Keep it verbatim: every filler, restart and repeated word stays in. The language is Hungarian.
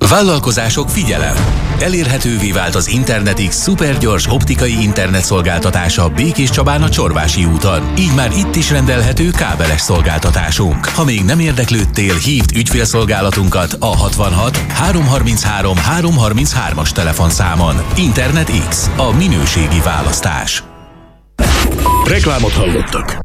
Vállalkozások, figyelem! Elérhetővé vált az InternetX szupergyors optikai internetszolgáltatása Békés Csabán a Csorvási úton. Így már itt is rendelhető kábeles szolgáltatásunk. Ha még nem érdeklődtél, hívd ügyfélszolgálatunkat a hatvanhat háromszázharminchárom háromszázharminchárom-as telefonszámon. InternetX, a minőségi választás. Reklámot hallottak.